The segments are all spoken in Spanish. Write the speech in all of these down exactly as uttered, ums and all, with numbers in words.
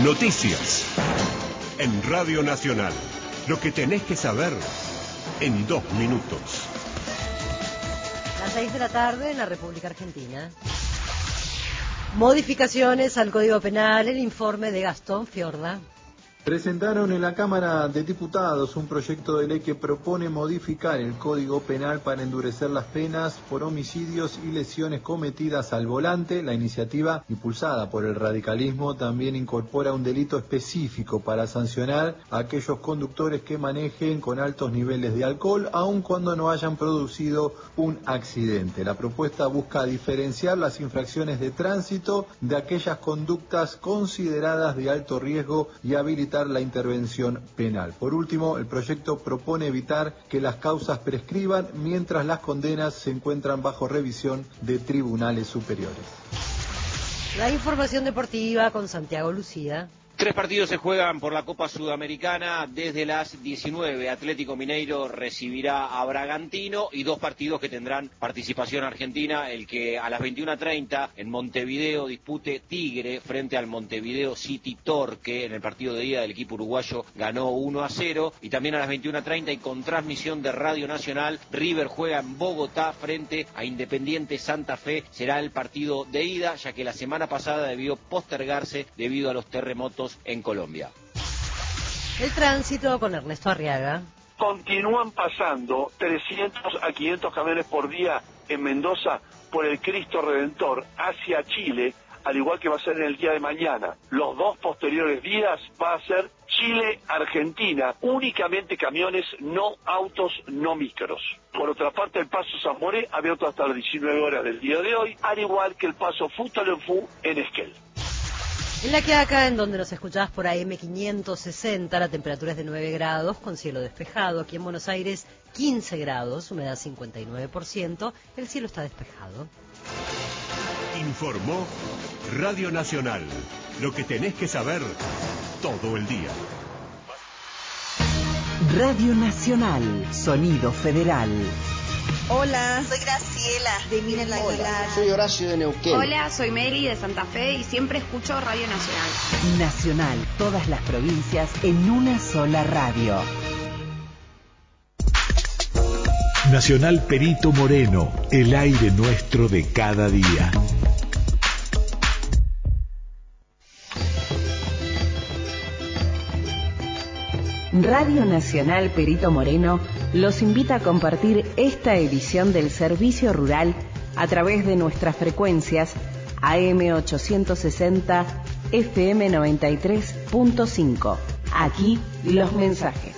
Noticias. En Radio Nacional. Lo que tenés que saber en dos minutos. Las seis de la tarde en la República Argentina. Modificaciones al Código Penal, el informe de Gastón Fiorda. Presentaron en la Cámara de Diputados un proyecto de ley que propone modificar el Código Penal para endurecer las penas por homicidios y lesiones cometidas al volante. La iniciativa, impulsada por el radicalismo, también incorpora un delito específico para sancionar a aquellos conductores que manejen con altos niveles de alcohol, aun cuando no hayan producido un accidente. La propuesta busca diferenciar las infracciones de tránsito de aquellas conductas consideradas de alto riesgo y habilitar la intervención penal. Por último, el proyecto propone evitar que las causas prescriban mientras las condenas se encuentran bajo revisión de tribunales superiores. La información deportiva con Santiago Lucía. Tres partidos se juegan por la Copa Sudamericana desde las diecinueve. Atlético Mineiro recibirá a Bragantino y dos partidos que tendrán participación argentina. El que a las veintiuna treinta en Montevideo dispute Tigre frente al Montevideo City Torque. En el partido de ida del equipo uruguayo ganó uno a cero. Y también a las veintiuna treinta y con transmisión de Radio Nacional, River juega en Bogotá frente a Independiente Santa Fe. Será el partido de ida, ya que la semana pasada debió postergarse debido a los terremotos en Colombia. El tránsito con Ernesto Arriaga. Continúan pasando trescientos a quinientos camiones por día en Mendoza por el Cristo Redentor hacia Chile, al igual que va a ser en el día de mañana. Los dos posteriores días va a ser Chile-Argentina, únicamente camiones, no autos, no micros. Por otra parte, el paso Zamoré abierto hasta las diecinueve horas del día de hoy, al igual que el paso Futaleufú en Esquel. En La Quiaca, en donde nos escuchás por A M quinientos sesenta, la temperatura es de nueve grados, con cielo despejado. Aquí en Buenos Aires, quince grados, humedad cincuenta y nueve por ciento, el cielo está despejado. Informó Radio Nacional. Lo que tenés que saber todo el día. Radio Nacional, sonido federal. Hola, soy Graciela de Miren la Aguilar. Soy Horacio de Neuquén. Hola, soy Mary de Santa Fe y siempre escucho Radio Nacional. Nacional, todas las provincias en una sola radio. Nacional Perito Moreno, el aire nuestro de cada día. Radio Nacional Perito Moreno los invita a compartir esta edición del Servicio Rural a través de nuestras frecuencias A M ochocientos sesenta, F M noventa y tres punto cinco. Aquí los mensajes.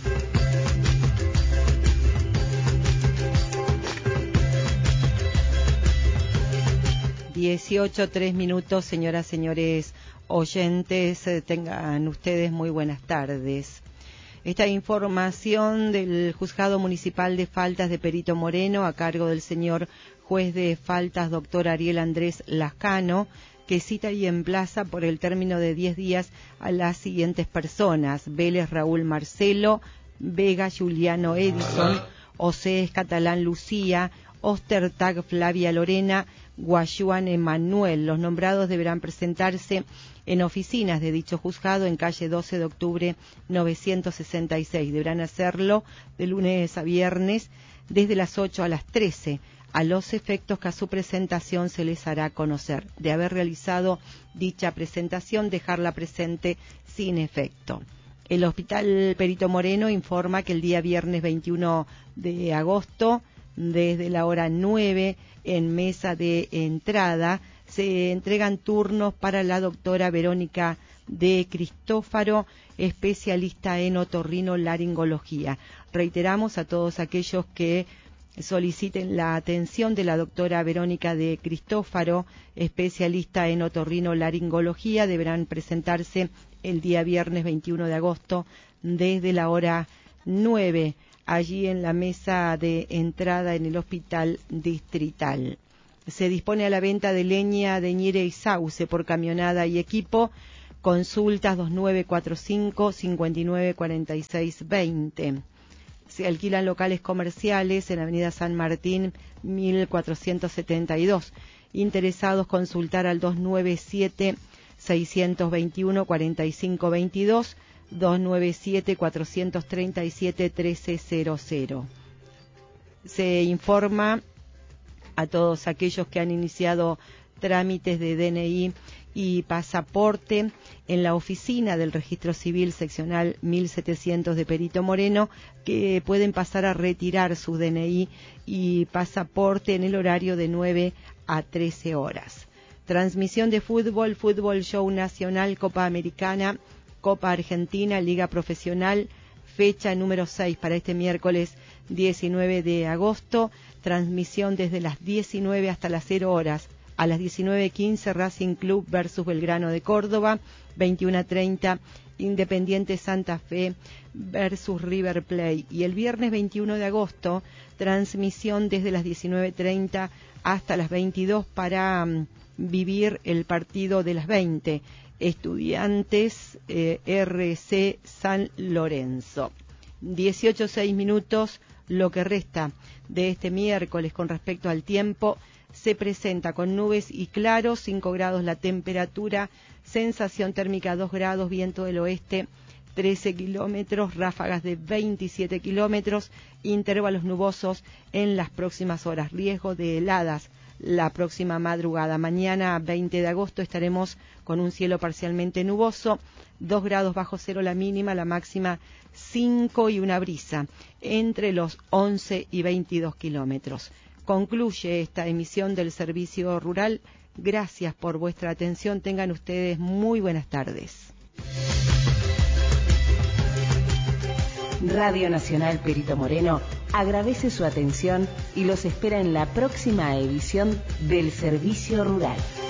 dieciocho, tres minutos, señoras, señores oyentes, tengan ustedes muy buenas tardes. Esta información del Juzgado Municipal de Faltas de Perito Moreno, a cargo del señor juez de faltas, doctor Ariel Andrés Lascano, que cita y emplaza por el término de diez días a las siguientes personas: Vélez Raúl Marcelo, Vega Juliano Edison, Osés Catalán Lucía, Ostertag Flavia Lorena, Guayuan Emanuel. Los nombrados deberán presentarse en oficinas de dicho juzgado en calle doce de octubre novecientos sesenta y seis. Deberán hacerlo de lunes a viernes desde las ocho a las trece, a los efectos que a su presentación se les hará conocer. De haber realizado dicha presentación, dejarla presente sin efecto. El Hospital Perito Moreno informa que el día viernes veintiuno de agosto, desde la hora nueve, en mesa de entrada, se entregan turnos para la doctora Verónica de Cristófaro, especialista en otorrinolaringología. Reiteramos a todos aquellos que soliciten la atención de la doctora Verónica de Cristófaro, especialista en otorrinolaringología, deberán presentarse el día viernes veintiuno de agosto desde la hora nueve, allí en la mesa de entrada en el Hospital Distrital. Se dispone a la venta de leña de ñire y sauce por camionada y equipo. Consultas dos nueve cuatro cinco, cinco nueve cuatro seis dos cero. Se alquilan locales comerciales en Avenida San Martín mil cuatrocientos setenta y dos. Interesados, consultar al dos nueve siete, seiscientos veintiuno, cuarenta y cinco veintidós, doscientos noventa y siete, cuatrocientos treinta y siete, trece. Se informa a todos aquellos que han iniciado trámites de D N I y pasaporte en la oficina del Registro Civil seccional mil setecientos de Perito Moreno, que pueden pasar a retirar su D N I y pasaporte en el horario de nueve a trece horas. Transmisión de fútbol, Fútbol Show Nacional, Copa Americana, Copa Argentina, Liga Profesional, fecha número seis para este miércoles diecinueve de agosto, transmisión desde las diecinueve hasta las cero horas. A las diecinueve quince Racing Club versus Belgrano de Córdoba, veintiuno treinta Independiente Santa Fe versus River Plate. Y el viernes veintiuno de agosto, transmisión desde las diecinueve treinta hasta las veintidós para um, vivir el partido de las veinte. Estudiantes eh, R C San Lorenzo. dieciocho seis minutos, lo que resta de este miércoles con respecto al tiempo. Se presenta con nubes y claros, cinco grados la temperatura, sensación térmica dos grados, viento del oeste trece kilómetros, ráfagas de veintisiete kilómetros, intervalos nubosos en las próximas horas, riesgo de heladas la próxima madrugada. Mañana veinte de agosto estaremos con un cielo parcialmente nuboso, dos grados bajo cero la mínima, la máxima cinco y una brisa entre los once y veintidós kilómetros. Concluye esta emisión del Servicio Rural. Gracias por vuestra atención. Tengan ustedes muy buenas tardes. Radio Nacional Perito Moreno agradece su atención y los espera en la próxima edición del Servicio Rural.